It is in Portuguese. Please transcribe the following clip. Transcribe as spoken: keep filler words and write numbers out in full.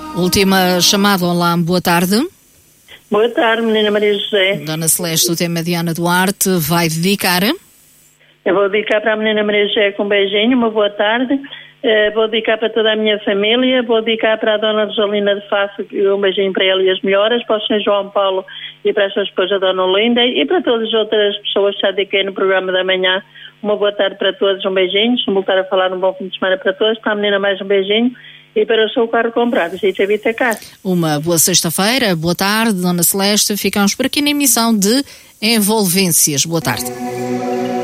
Última chamada, olá, boa tarde. Boa tarde, menina Maria José. Dona Celeste, o tema de Ana Duarte, vai dedicar? Eu vou dedicar para a menina Maria José com um beijinho, uma boa tarde. Uh, vou dedicar para toda a minha família, vou dedicar para a Dona Rosalina de Faço, um beijinho para ela e as melhoras, para o senhor João Paulo e para a sua esposa Dona Olinda e para todas as outras pessoas que já dediquei no programa da manhã. Uma boa tarde para todos, um beijinho. Se voltar a falar, um bom fim de semana para todos. Para a menina, mais um beijinho. E para o seu carro comprado, gente, evita cá. Uma boa sexta-feira, boa tarde, Dona Celeste. Ficamos por aqui na emissão de Envolvências. Boa tarde.